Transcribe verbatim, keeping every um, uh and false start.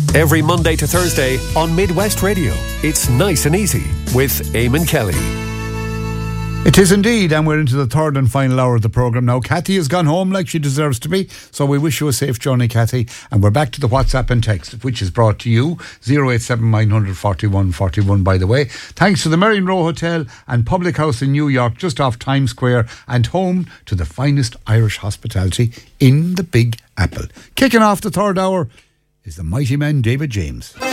Every Monday to Thursday on Midwest Radio. It's Nice and Easy with Eamon Kelly. It is indeed, and we're into the third and final hour of the programme now. Kathy has gone home like she deserves to be, so we wish you a safe journey, Kathy. And we're back to the WhatsApp and text, which is brought to you, oh eight seven nine four one four one, by the way. Thanks to the Merrion Row Hotel and Public House in New York, just off Times Square, and home to the finest Irish hospitality in the Big Apple. Kicking off the third hour is the mighty man David James.